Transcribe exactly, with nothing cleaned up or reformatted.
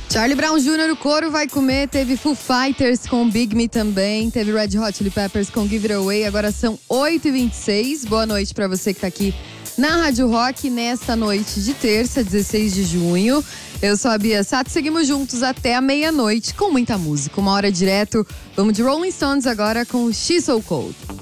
Charlie Brown Júnior, o Coro Vai Comer, teve Foo Fighters com Big Me também, teve Red Hot Chili Peppers com Give It Away, agora são oito e vinte e seis. Boa noite pra você que tá aqui na Rádio Rock nesta noite de terça, dezesseis de junho. Eu sou a Bia Sato, seguimos juntos até a meia-noite com muita música, uma hora direto. Vamos de Rolling Stones agora com She's So Cold.